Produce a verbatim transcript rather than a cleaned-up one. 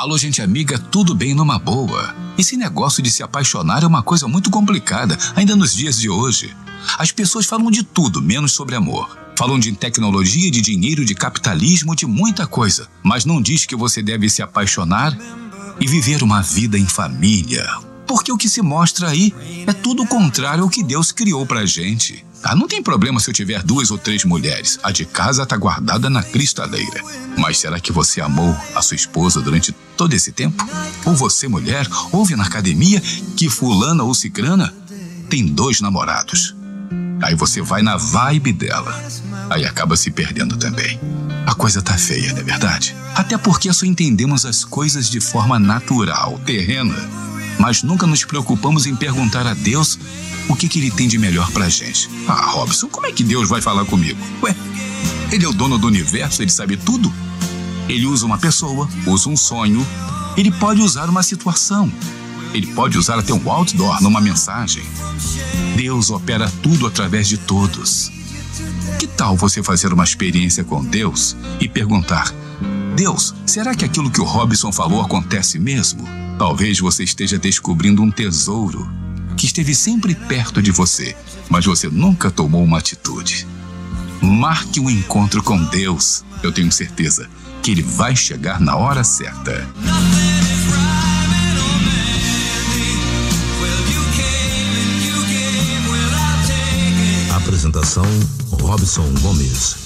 Alô, gente amiga, tudo bem numa boa? Esse negócio de se apaixonar é uma coisa muito complicada, ainda nos dias de hoje. As pessoas falam de tudo, menos sobre amor. Falam de tecnologia, de dinheiro, de capitalismo, de muita coisa. Mas não diz que você deve se apaixonar e viver uma vida em família. Porque o que se mostra aí é tudo o contrário ao que Deus criou pra gente. Ah, não tem problema se eu tiver duas ou três mulheres. A de casa tá guardada na cristaleira. Mas será que você amou a sua esposa durante todo esse tempo? Ou você, mulher, ouve na academia que fulana ou cicrana tem dois namorados. Aí você vai na vibe dela. Aí acaba se perdendo também. A coisa tá feia, não é verdade? Até porque só entendemos as coisas de forma natural, terrena. Mas nunca nos preocupamos em perguntar a Deus o que, que Ele tem de melhor pra gente. Ah, Robson, como é que Deus vai falar comigo? Ué, Ele é o dono do universo, Ele sabe tudo. Ele usa uma pessoa, usa um sonho. Ele pode usar uma situação. Ele pode usar até um outdoor numa mensagem. Deus opera tudo através de todos. Que tal você fazer uma experiência com Deus e perguntar: Deus, será que aquilo que o Robson falou acontece mesmo? Talvez você esteja descobrindo um tesouro que esteve sempre perto de você, mas você nunca tomou uma atitude. Marque um encontro com Deus. Eu tenho certeza que Ele vai chegar na hora certa. Apresentação: Robson Gomes.